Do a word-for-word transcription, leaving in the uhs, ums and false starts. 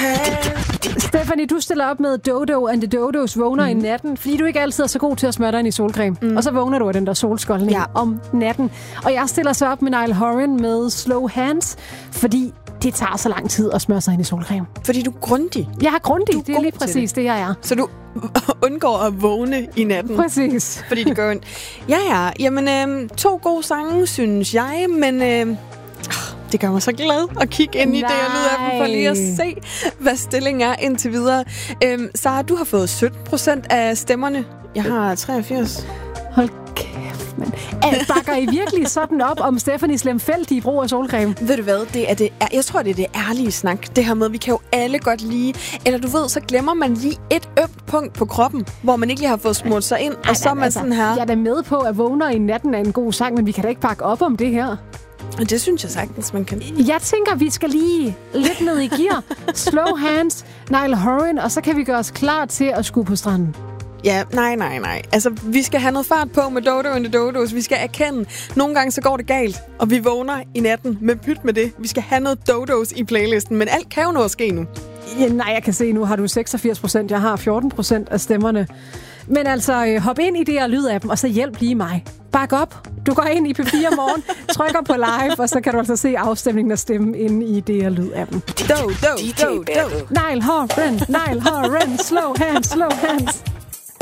Stephanie, du stiller op med Dodo and the Dodos vågner mm. i natten, fordi du ikke altid er så god til at smøre dig ind i solcreme. Mm. Og så vågner du af den der solskoldning ja. om natten. Og jeg stiller så op med Niall Horan med Slow Hands, fordi det tager så lang tid at smøre sig ind i solcreme. Fordi du er grundig. Jeg er grundig, er det er lige præcis det. det, jeg er. Så du undgår at vågne i natten. Præcis. Fordi det gør ondt. Ja, ja. Jamen, øh, to gode sange, synes jeg, men øh, det gør mig så glad at kigge ind i Nej. det, jeg lyder af dem, for lige at se, hvad stillingen er indtil videre. Øh, Sara, du har fået sytten procent af stemmerne. Jeg har treogfirs. Hold kæft, mand. Bakker I virkelig sådan op om Stephanies lemfældige brug af solcreme? Ved du hvad, det er det, jeg tror, det er det ærlige snak. Det her med, vi kan jo alle godt lide. Eller du ved, så glemmer man lige et ømt punkt på kroppen, hvor man ikke lige har fået smurt sig ind, og så er man altså, sådan her. Jeg er da med på, at vågner i natten er en god sang, men vi kan da ikke bakke op om det her. Og det synes jeg sagtens, man kan. Jeg tænker, vi skal lige lidt ned i gear. Slow Hands, Niall Horan, og så kan vi gøre os klar til at skue på stranden. Ja, nej, nej, nej. Altså, vi skal have noget fart på med Dodo and the Dodos. Vi skal erkende, nogle gange så går det galt, og vi vågner i natten med pyt med det. Vi skal have noget Dodos i playlisten, men alt kan jo nå at ske nu. Ja, nej, jeg kan se, nu har du seksogfirs procent. Jeg har fjorten procent af stemmerne. Men altså, hop ind i det her lydappen, og så hjælp lige mig. Bak op. Du går ind i P fire Morgen, trykker på live, og så kan du altså se afstemningen af stemme inde i det her lydappen. Do, do, do, do. Niall Horan, Niall Horan, slow hands, slow hands.